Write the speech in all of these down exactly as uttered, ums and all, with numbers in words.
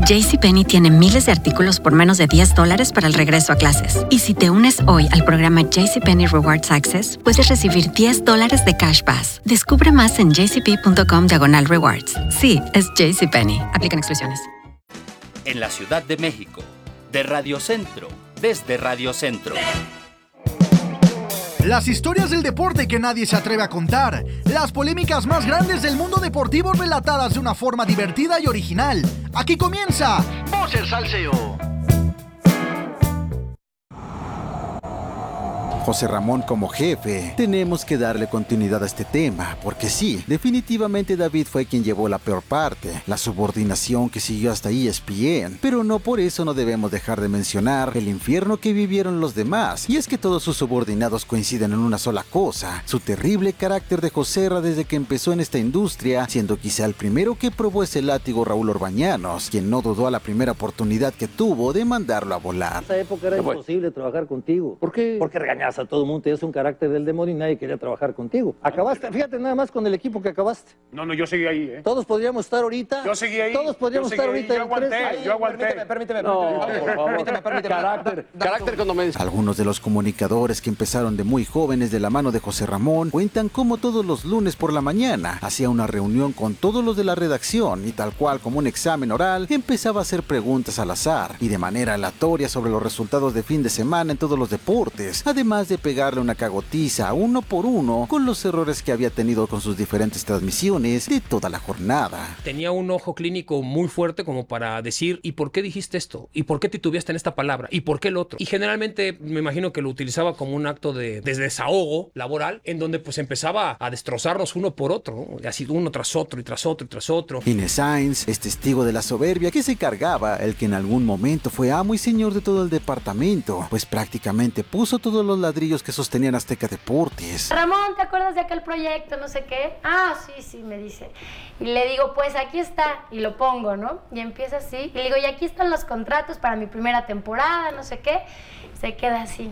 JCPenney tiene miles de artículos por menos de diez dólares para el regreso a clases. Y si te unes hoy al programa JCPenney Rewards Access, puedes recibir diez dólares de Cash Pass. Descubre más en jcp.com diagonal rewards. Sí, es JCPenney. Aplican exclusiones. En la Ciudad de México, de Radio Centro, desde Radio Centro. Las historias del deporte que nadie se atreve a contar. Las polémicas más grandes del mundo deportivo relatadas de una forma divertida y original. Aquí comienza Voz el Salseo. José Ramón como jefe, tenemos que darle continuidad a este tema, porque sí, definitivamente David fue quien llevó la peor parte, la subordinación que siguió hasta E S P N, pero no por eso no debemos dejar de mencionar el infierno que vivieron los demás, y es que todos sus subordinados coinciden en una sola cosa, su terrible carácter de Joserra desde que empezó en esta industria, siendo quizá el primero que probó ese látigo Raúl Orbañanos, quien no dudó a la primera oportunidad que tuvo de mandarlo a volar. En esa época era imposible trabajar contigo. ¿Por qué? Porque regañabas a todo el mundo, tenías un carácter del demonio y nadie quería trabajar contigo. Acabaste, fíjate nada más con el equipo que acabaste. No, no, yo seguí ahí, ¿eh? Todos podríamos estar ahorita. Yo seguí ahí. Todos podríamos estar ahorita. Yo aguanté, tres... yo aguanté. Permíteme, permíteme, no, permíteme, por favor. Permíteme, permíteme. Carácter, carácter cuando me... Algunos de los comunicadores que empezaron de muy jóvenes de la mano de José Ramón cuentan cómo todos los lunes por la mañana hacía una reunión con todos los de la redacción y tal cual como un examen oral empezaba a hacer preguntas al azar y de manera aleatoria sobre los resultados de fin de semana en todos los deportes, además de pegarle una cagotiza uno por uno con los errores que había tenido con sus diferentes transmisiones de toda la jornada. Tenía un ojo clínico muy fuerte como para decir ¿y por qué dijiste esto? ¿Y por qué titubeaste en esta palabra? ¿Y por qué el otro? Y generalmente me imagino que lo utilizaba como un acto de, de desahogo laboral en donde pues empezaba a destrozarnos uno por otro, ¿no? Así uno tras otro y tras otro y tras otro. Inés Sainz es testigo de la soberbia que se cargaba el que en algún momento fue amo y señor de todo el departamento, pues prácticamente puso todos los ladrillos que sostenían Azteca Deportes. Ramón, ¿te acuerdas de aquel proyecto? No sé qué. Ah, sí, sí, me dice. Y le digo, pues aquí está. Y lo pongo, ¿no? Y empieza así. Y le digo, y aquí están los contratos para mi primera temporada, no sé qué. Se queda así.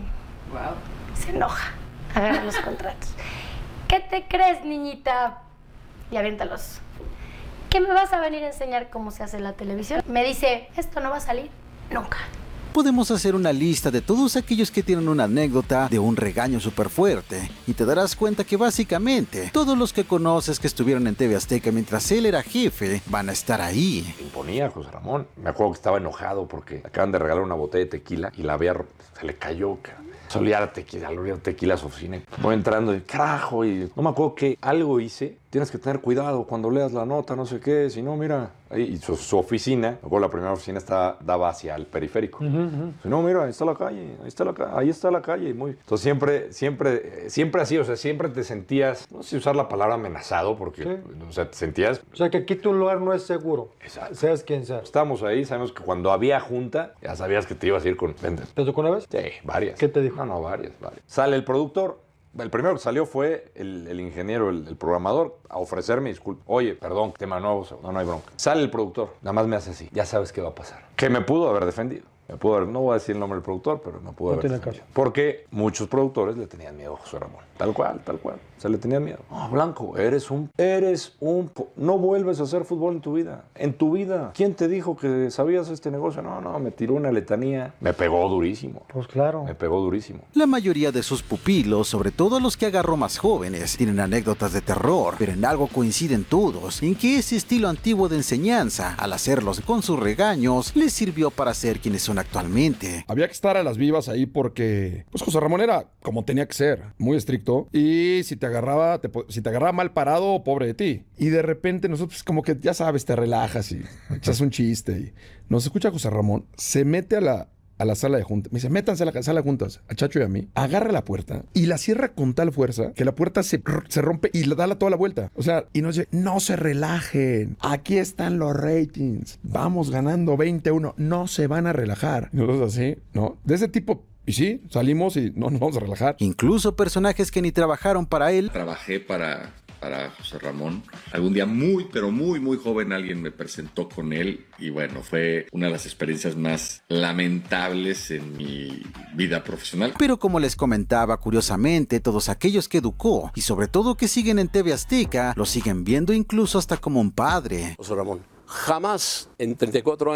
Wow. Se enoja. Agarra los contratos. ¿Qué te crees, niñita? Y aviéntalos. ¿Qué me vas a venir a enseñar cómo se hace la televisión? Me dice, esto no va a salir nunca. Podemos hacer una lista de todos aquellos que tienen una anécdota de un regaño súper fuerte y te darás cuenta que básicamente todos los que conoces que estuvieron en T V Azteca mientras él era jefe van a estar ahí. Imponía José Ramón. Me acuerdo que estaba enojado porque acaban de regalar una botella de tequila y la había, se le cayó, cara. Solía tequila, olía tequila a su oficina. Voy entrando y carajo, y no me acuerdo que algo hice. Tienes que tener cuidado cuando leas la nota, no sé qué, si no, mira. Ahí, y su, su oficina, me acuerdo la primera oficina estaba, daba hacia el periférico. Uh-huh, uh-huh. Si no, mira, ahí está la calle, ahí está la, ahí está la calle. Muy... Entonces siempre, siempre, siempre así, o sea, siempre te sentías, no sé usar la palabra amenazado, porque, sí. O sea, te sentías... O sea, que aquí tu lugar no es seguro. Exacto. Seas quien sea. Estábamos ahí, sabemos que cuando había junta, ya sabías que te ibas a ir con... ¿Te tocó una vez? Sí, varias. ¿Qué te dijo? No, no, varias, varias. Sale el productor. El primero que salió fue el, el ingeniero, el, el programador, a ofrecerme disculpas. Oye, perdón, tema nuevo, no, no hay bronca. Sale el productor, nada más me hace así. Ya sabes qué va a pasar. Que me pudo haber defendido. Me pudo haber, no voy a decir el nombre del productor, pero me pudo no haber tiene defendido. caso. Porque muchos productores le tenían miedo a José Ramón. Tal cual, tal cual. O sea, le tenían miedo. No, Blanco, eres un... Eres un... No vuelves a hacer fútbol en tu vida. En tu vida. ¿Quién te dijo que sabías este negocio? No, no, me tiró una letanía. Me pegó durísimo. Pues claro. Me pegó durísimo. La mayoría de sus pupilos, sobre todo los que agarró más jóvenes, tienen anécdotas de terror, pero en algo coinciden todos, en que ese estilo antiguo de enseñanza, al hacerlos con sus regaños, les sirvió para ser quienes son actualmente. Había que estar a las vivas ahí porque, pues José Ramón era como tenía que ser, muy estricto, y si te agarraba, te, si te agarraba mal parado, pobre de ti. Y de repente nosotros como que, ya sabes, te relajas y echas un chiste y nos escucha José Ramón, se mete a la, a la sala de juntas, me dice, métanse a la sala de juntas, a Chacho y a mí, agarra la puerta y la cierra con tal fuerza que la puerta se, se rompe y le da la, toda la vuelta. O sea, y nos dice, no se relajen, aquí están los ratings, vamos ganando veinte a uno, no se van a relajar. Y nosotros así, ¿no? De ese tipo... Y sí, salimos y no nos vamos a relajar. Incluso personajes que ni trabajaron para él. Trabajé para, para José Ramón. Algún día muy, pero muy, muy joven alguien me presentó con él. Y bueno, fue una de las experiencias más lamentables en mi vida profesional. Pero como les comentaba, curiosamente, todos aquellos que educó y sobre todo que siguen en T V Azteca, lo siguen viendo incluso hasta como un padre. José Ramón, jamás en treinta y cuatro años